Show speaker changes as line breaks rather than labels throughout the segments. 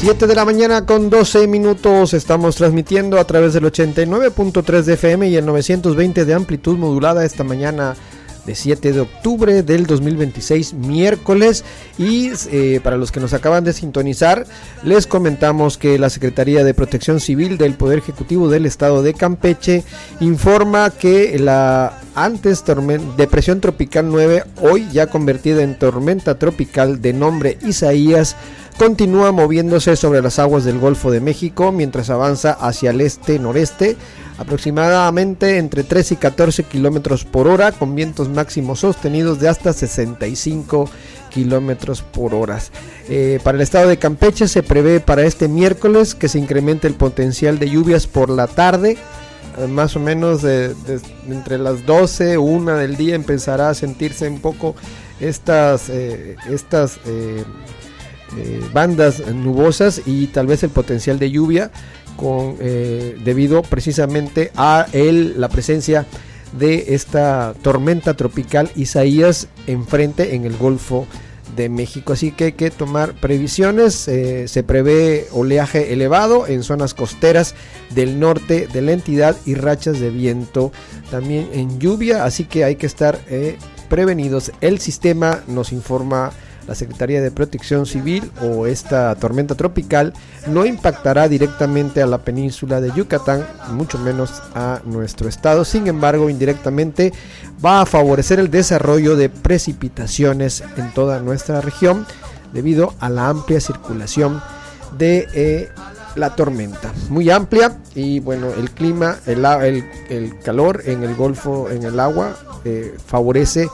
7 de la mañana con 12 minutos, estamos transmitiendo a través del 89.3 de FM y el 920 de amplitud modulada esta mañana de 7 de octubre del 2026, miércoles. Y para los que nos acaban de sintonizar, les comentamos que la Secretaría de Protección Civil del Poder Ejecutivo del Estado de Campeche informa que la antes depresión tropical 9, hoy ya convertida en tormenta tropical de nombre Isaías, continúa moviéndose sobre las aguas del Golfo de México mientras avanza hacia el este-noreste, aproximadamente entre 13 y 14 kilómetros por hora, con vientos máximos sostenidos de hasta 65 kilómetros por hora. Para el estado de Campeche se prevé para este miércoles que se incremente el potencial de lluvias por la tarde, más o menos entre las 12 o 1 del día empezará a sentirse un poco estas bandas nubosas y tal vez el potencial de lluvia debido precisamente a la presencia de esta tormenta tropical Isaías enfrente en el Golfo de México, así que hay que tomar previsiones. Se prevé oleaje elevado en zonas costeras del norte de la entidad y rachas de viento también en lluvia, así que hay que estar prevenidos. El sistema, nos informa la Secretaría de Protección Civil, o esta tormenta tropical no impactará directamente a la península de Yucatán, mucho menos a nuestro estado. Sin embargo, indirectamente va a favorecer el desarrollo de precipitaciones en toda nuestra región debido a la amplia circulación de la tormenta, muy amplia. Y bueno, el clima, el calor en el Golfo, en el agua, favorece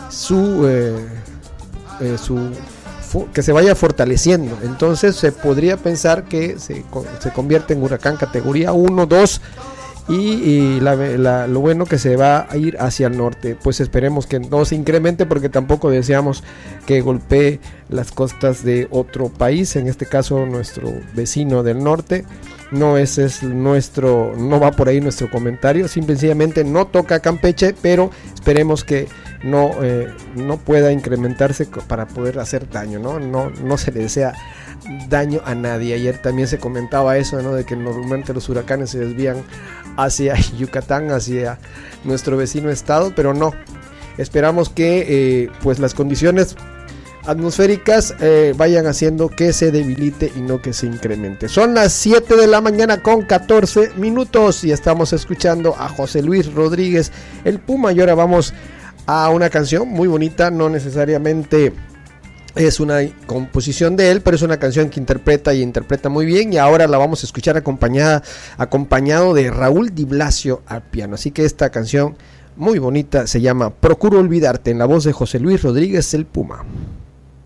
que se vaya fortaleciendo. Entonces se podría pensar que se convierte en huracán categoría 1, 2 y lo bueno que se va a ir hacia el norte. Pues esperemos que no se incremente, porque tampoco deseamos que golpee las costas de otro país, en este caso nuestro vecino del norte. No va por ahí nuestro comentario, sencillamente no toca Campeche, pero esperemos que no pueda incrementarse para poder hacer daño, no se le desea daño a nadie. Ayer también se comentaba eso, de que normalmente los huracanes se desvían hacia Yucatán, hacia nuestro vecino estado, pero no, esperamos que pues las condiciones atmosféricas vayan haciendo que se debilite y no que se incremente. Son las 7 de la mañana con 14 minutos y estamos escuchando a José Luis Rodríguez, el Puma, y ahora vamos a una canción muy bonita. No necesariamente es una composición de él, pero es una canción que interpreta muy bien, y ahora la vamos a escuchar acompañado de Raúl Di Blasio al piano. Así que esta canción muy bonita se llama Procuro Olvidarte, en la voz de José Luis Rodríguez, el Puma.